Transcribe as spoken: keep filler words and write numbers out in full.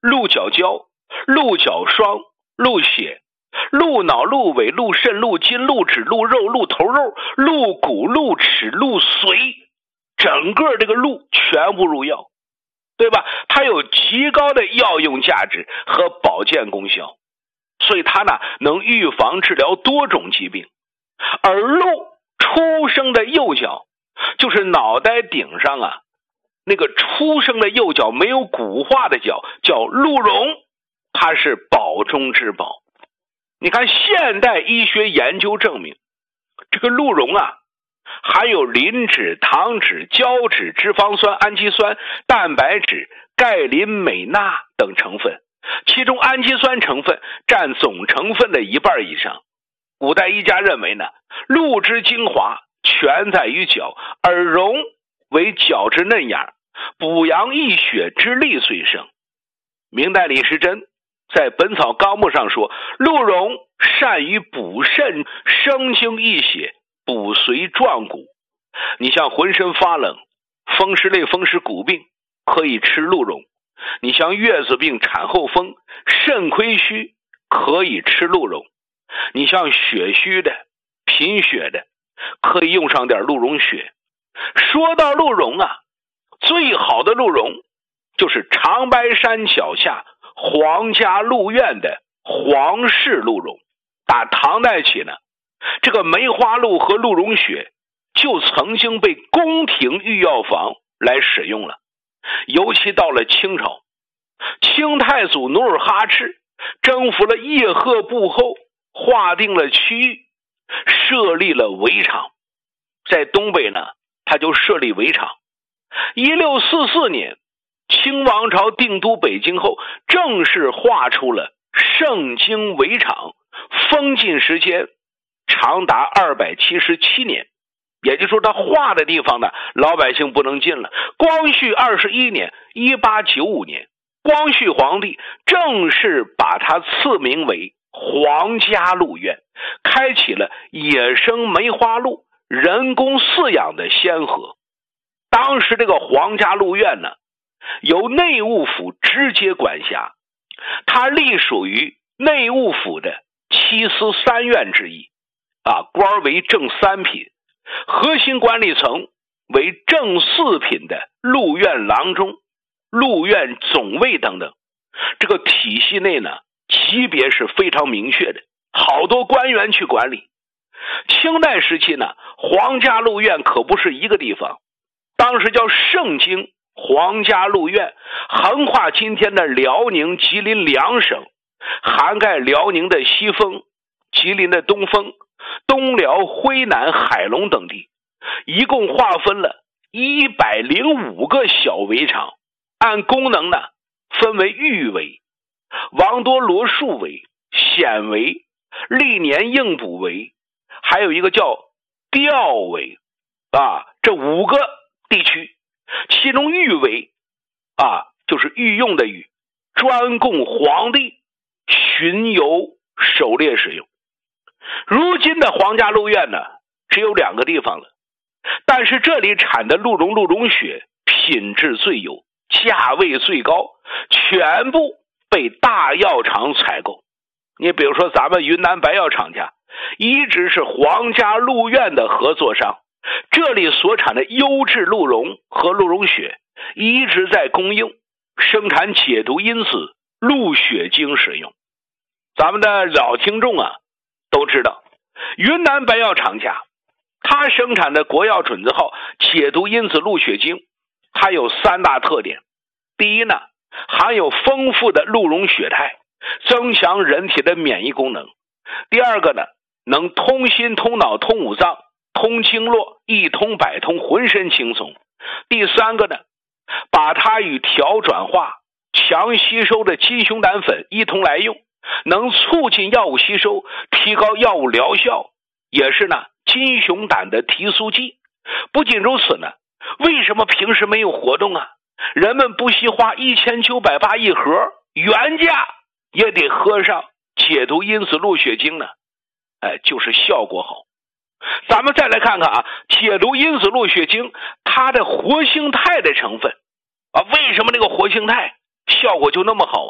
鹿角胶、鹿角霜、鹿血、鹿脑、鹿尾、鹿肾、鹿筋、鹿脂、鹿肉、鹿头肉、鹿骨、鹿齿、鹿髓，整个这个鹿全部入药，对吧？它有极高的药用价值和保健功效，所以它呢能预防治疗多种疾病。而鹿出生的右脚，就是脑袋顶上啊那个出生的右脚没有骨化的脚，叫鹿茸，它是宝中之宝。你看现代医学研究证明，这个鹿茸啊含有磷脂、糖脂、胶质、脂肪酸、氨基酸、蛋白质、钙、磷、镁、钠等成分，其中氨基酸成分占总成分的一半以上。古代医家认为呢，鹿之精华全在于角，而茸为角之嫩芽，补阳益血之力虽生。明代李时珍在《本草纲目》上说，鹿茸善于补肾、生精益血、补髓壮骨。你像浑身发冷、风湿类风湿骨病，可以吃鹿茸；你像月子病、产后风、肾亏虚，可以吃鹿茸；你像血虚的、贫血的，可以用上点鹿茸血。说到鹿茸啊，最好的鹿茸就是长白山脚下皇家鹿苑的皇氏鹿茸。打唐代起呢，这个梅花鹿和鹿茸血就曾经被宫廷御药房来使用了。尤其到了清朝，清太祖努尔哈赤征服了叶赫部后，划定了区域，设立了围场。在东北呢，他就设立围场。一六四四年，清王朝定都北京后，正式划出了盛京围场，封禁时间长达二百七十七年。也就是说，他划的地方呢，老百姓不能进了。光绪二十一年一八九五年，光绪皇帝正式把它赐名为皇家鹿苑，开启了野生梅花鹿人工饲养的先河。当时这个皇家鹿苑呢，由内务府直接管辖，它隶属于内务府的七司三院之一啊，官为正三品，核心管理层为正四品的鹿苑郎中、鹿苑总尉等等。这个体系内呢，级别是非常明确的，好多官员去管理。清代时期呢，皇家鹿苑可不是一个地方，当时叫盛京皇家鹿苑，横跨今天的辽宁、吉林两省，涵盖辽宁的西丰、吉林的东丰、东辽、徽南、海龙等地，一共划分了一百零五个小围场，按功能呢分为御围、王多罗树围、显围、历年应补围，还有一个叫吊围啊，这五个地区。其中御围啊，就是御用的御，专供皇帝巡游狩猎使用。如今的皇家鹿苑呢，只有两个地方了，但是这里产的鹿茸、鹿茸血品质最优，价位最高，全部被大药厂采购。你比如说咱们云南白药厂家一直是皇家鹿苑的合作商，这里所产的优质鹿茸和鹿茸血一直在供应，生产解毒因子鹿血精使用。咱们的老听众啊都知道，云南白药厂家它生产的国药准字号解毒因子鹿血精，它有三大特点。第一呢，含有丰富的鹿茸血肽，增强人体的免疫功能。第二个呢，能通心、通脑、通五脏、通经络，一通百通，浑身轻松。第三个呢，把它与调转化、强吸收的金熊胆粉一同来用，能促进药物吸收，提高药物疗效，也是呢金熊胆的提速剂。不仅如此呢，为什么平时没有活动啊？人们不惜花一千九百八一盒，原价也得喝上解毒因子鹿血精呢？哎，就是效果好。咱们再来看看啊，解毒因子鹿血精它的活性肽的成分啊，为什么那个活性肽效果就那么好啊？